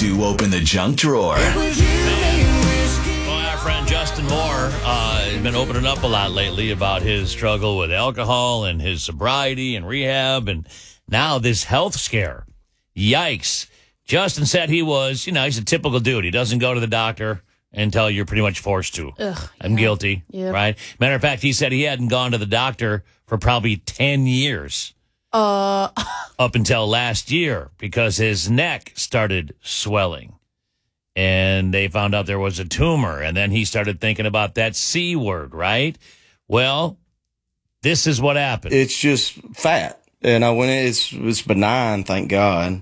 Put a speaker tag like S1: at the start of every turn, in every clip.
S1: to open the junk drawer.
S2: Well, our friend Justin Moore has been opening up a lot lately about his struggle with alcohol and his sobriety and rehab, and now this health scare. Yikes. Justin said he was, he's a typical dude. He doesn't go to the doctor until you're pretty much forced to. I'm guilty, right? Matter of fact, he said he hadn't gone to the doctor for probably 10 years. Up until last year, because his neck started swelling. And they found out there was a tumor. And then he started thinking about that C word, right? Well, this is what happened.
S3: It's just fat. And I went in, it's benign, thank God.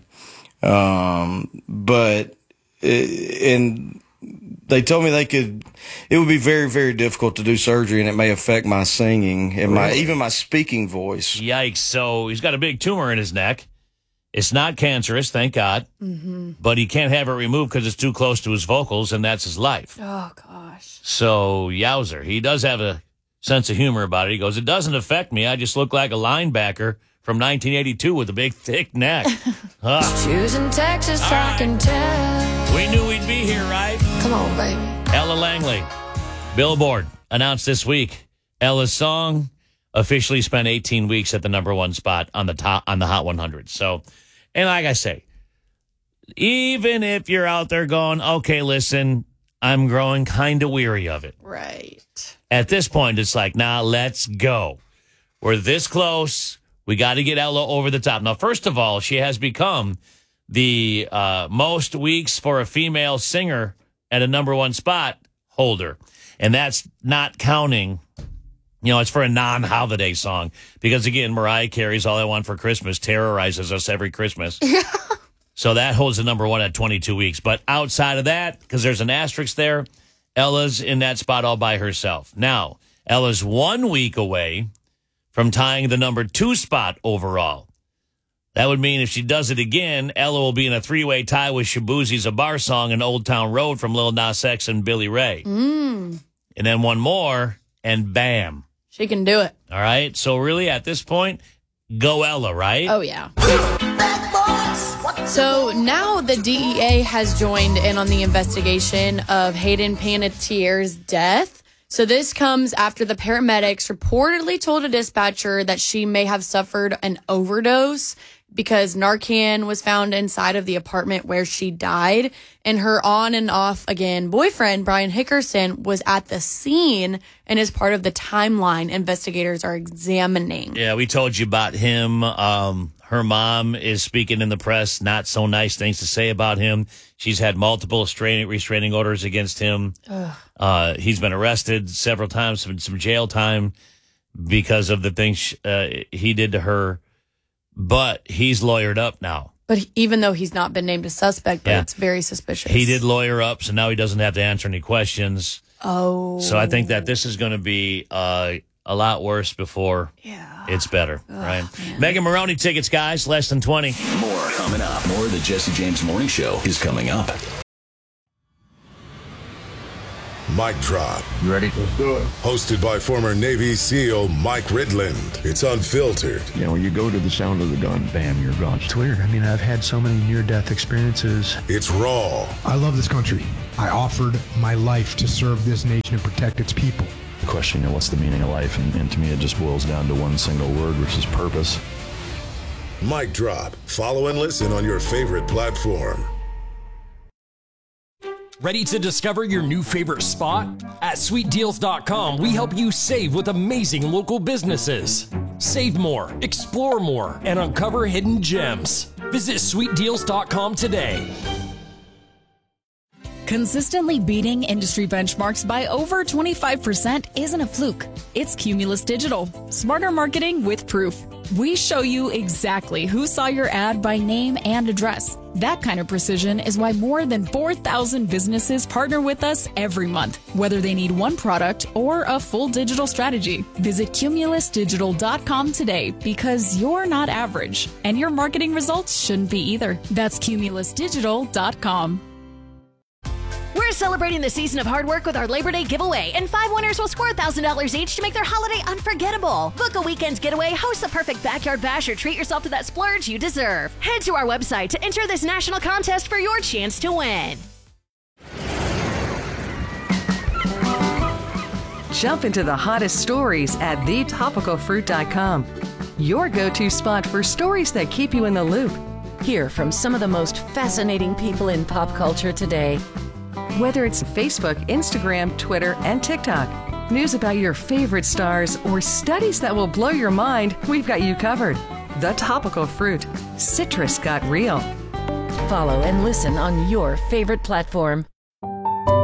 S3: But they told me it would be very, very difficult to do surgery, and it may affect my singing and even my speaking voice.
S2: Yikes. So he's got a big tumor in his neck. It's not cancerous, thank God. Mm-hmm. But he can't have it removed because it's too close to his vocals, and that's his life.
S4: Oh, gosh.
S2: So, yowzer. He does have a sense of humor about it. He goes, it doesn't affect me. I just look like a linebacker from 1982 with a big, thick neck.
S5: Choosing Texas, I can tell.
S2: We knew we'd be here, right?
S5: Come on, baby.
S2: Ella Langley. Billboard announced this week Ella's song officially spent 18 weeks at the number one spot on the Hot 100. So, and like I say, even if you're out there going, okay, listen, I'm growing kind of weary of it.
S4: Right.
S2: At this point, it's like, nah, let's go. We're this close. We got to get Ella over the top. Now, first of all, she has become the most weeks for a female singer at a number one spot holder. And that's not counting, it's for a non-holiday song. Because, again, Mariah Carey's All I Want for Christmas terrorizes us every Christmas. So that holds the number one at 22 weeks. But outside of that, because there's an asterisk there, Ella's in that spot all by herself. Now, Ella's 1 week away from tying the number two spot overall. That would mean if she does it again, Ella will be in a three-way tie with Shaboozie's A Bar Song and Old Town Road from Lil Nas X and Billy Ray. And then one more, and bam.
S4: She can do it.
S2: All right? So really, at this point, go Ella, right?
S4: Oh, yeah. So now the DEA has joined in on the investigation of Hayden Panettiere's death. So this comes after the paramedics reportedly told a dispatcher that she may have suffered an overdose because Narcan was found inside of the apartment where she died. And her on and off again boyfriend, Brian Hickerson, was at the scene and is part of the timeline investigators are examining.
S2: Yeah, we told you about him. Her mom is speaking in the press, not so nice things to say about him. She's had multiple restraining orders against him. He's been arrested several times, some jail time because of the things he did to her. But he's lawyered up now.
S4: But even though he's not been named a suspect, but it's very suspicious.
S2: He did lawyer up, so now he doesn't have to answer any questions.
S4: Oh.
S2: So I think that this is going to be a lot worse before it's better, right? Man. Megan Maroney tickets, guys, less than 20.
S1: More coming up. More of the Jesse James Morning Show is coming up.
S6: Mic Drop.
S7: You ready? Let's do it.
S6: Hosted by former Navy SEAL Mike Ridland. It's unfiltered.
S7: When you go to the sound of the gun, bam, you're gone.
S8: It's weird. I've had so many near-death experiences.
S6: It's raw.
S8: I love this country. I offered my life to serve this nation and protect its people.
S7: The question, what's the meaning of life? And to me, it just boils down to one single word, which is purpose.
S6: Mic Drop. Follow and listen on your favorite platform.
S9: Ready to discover your new favorite spot? At sweetdeals.com, we help you save with amazing local businesses. Save more, explore more, and uncover hidden gems. Visit sweetdeals.com today.
S10: Consistently beating industry benchmarks by over 25% isn't a fluke. It's Cumulus Digital. Smarter marketing with proof. We show you exactly who saw your ad by name and address. That kind of precision is why more than 4,000 businesses partner with us every month, whether they need one product or a full digital strategy. Visit cumulusdigital.com today because you're not average, and your marketing results shouldn't be either. That's cumulusdigital.com.
S11: We're celebrating the season of hard work with our Labor Day giveaway, and 5 winners will score $1,000 each to make their holiday unforgettable. Book a weekend getaway, host the perfect backyard bash, or treat yourself to that splurge you deserve. Head to our website to enter this national contest for your chance to win.
S12: Jump into the hottest stories at thetopicalfruit.com. Your go-to spot for stories that keep you in the loop.
S13: Hear from some of the most fascinating people in pop culture today.
S12: Whether it's Facebook, Instagram, Twitter, and TikTok, news about your favorite stars, or studies that will blow your mind, we've got you covered. The Topical Fruit. Citrus got real.
S13: Follow and listen on your favorite platform.